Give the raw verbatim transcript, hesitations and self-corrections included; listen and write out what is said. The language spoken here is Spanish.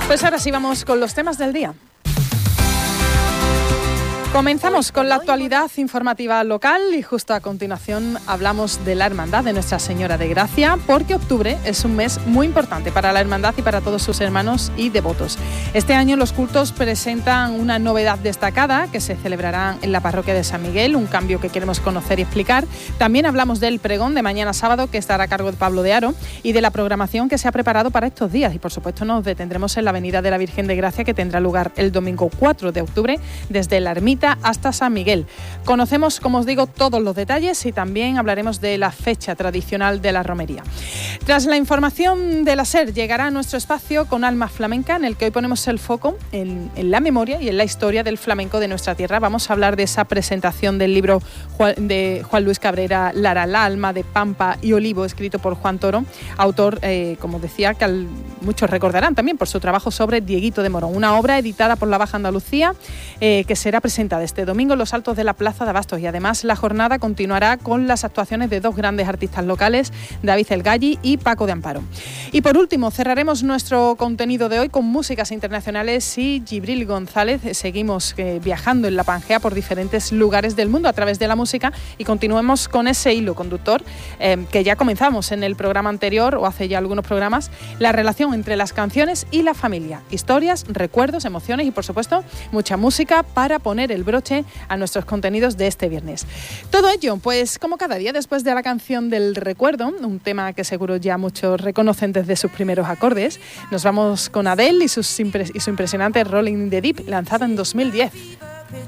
Pues ahora sí vamos con los temas del día. Comenzamos con la actualidad informativa local y justo a continuación hablamos de la Hermandad de Nuestra Señora de Gracia, porque octubre es un mes muy importante para la Hermandad y para todos sus hermanos y devotos. Este año los cultos presentan una novedad destacada que se celebrará en la parroquia de San Miguel, un cambio que queremos conocer y explicar. También hablamos del pregón de mañana sábado, que estará a cargo de Pablo de Haro, y de la programación que se ha preparado para estos días. Y por supuesto nos detendremos en la Avenida de la Virgen de Gracia, que tendrá lugar el domingo cuatro de octubre desde la Ermita hasta San Miguel. Conocemos, como os digo, todos los detalles y también hablaremos de la fecha tradicional de la romería. Tras la información de la SER, llegará a nuestro espacio Con Alma Flamenca, en el que hoy ponemos el foco en, en la memoria y en la historia del flamenco de nuestra tierra. Vamos a hablar de esa presentación del libro de Juan Luis Cabrera, Lara, la alma de Pampa y Olivo, escrito por Juan Toro, autor, eh, como decía, que al, muchos recordarán también por su trabajo sobre Dieguito de Morón, una obra editada por la Baja Andalucía, eh, que será presentada este domingo en los altos de la Plaza de Abastos, y además la jornada continuará con las actuaciones de dos grandes artistas locales, David El Galli y Paco de Amparo. Y por último, cerraremos nuestro contenido de hoy con músicas internacionales y Gibril González. Seguimos eh, viajando en la Pangea por diferentes lugares del mundo a través de la música y continuemos con ese hilo conductor eh, que ya comenzamos en el programa anterior o hace ya algunos programas, la relación entre las canciones y la familia, historias, recuerdos, emociones y por supuesto mucha música para poner el broche a nuestros contenidos de este viernes. Todo ello, pues como cada día, después de la canción del recuerdo, un tema que seguro ya muchos reconocen desde sus primeros acordes, nos vamos con Adele y, sus impres- y su impresionante Rolling in the Deep, lanzada en dos mil diez.